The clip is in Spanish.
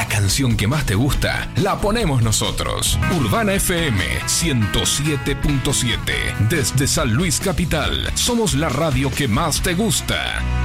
La canción que más te gusta la ponemos nosotros. Urbana FM 107.7. Desde San Luis Capital, somos la radio que más te gusta.